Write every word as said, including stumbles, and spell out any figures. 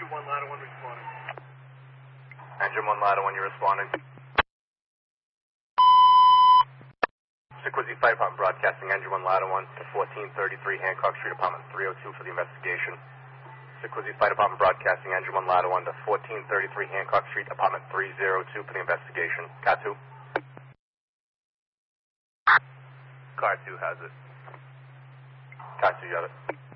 one, Ladder one responding. Engine one, Ladder one, you're responding. Sequizzy Fire Department broadcasting Engine one, Ladder one to fourteen thirty-three Hancock Street, Apartment three oh two for the investigation. Sequizzy Fire Department broadcasting Engine one, Ladder one to fourteen thirty-three Hancock Street, Apartment three oh two for the investigation. Car two. Car two has it. Car two, you got it.